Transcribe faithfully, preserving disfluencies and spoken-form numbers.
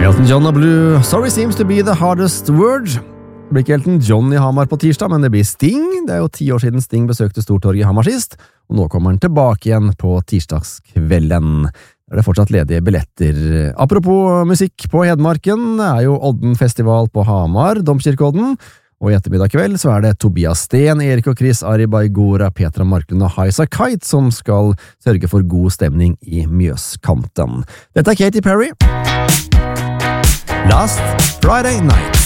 Elton John og Blue, sorry seems to be the hardest word. Det blir ikke Elton John i Hamar på tirsdag, men det blir Sting. Det er jo ti år siden Sting besøkte Stortorget i Hamar sist, og nå kommer han tilbake igjen på tirsdagskvelden. Det er fortsatt ledige billetter. Apropos musikk på Hedmarken, det er jo Odden-festival på Hamar, Domkirkeodden, og i ettermiddag kveld så er det Tobias Sten, Erik og Chris, Ari Baigora, Petra Marklund og Haisa Kite som skal sørge for god stemning i Mjøskanten. Dette er Katy Perry. Last Friday Night.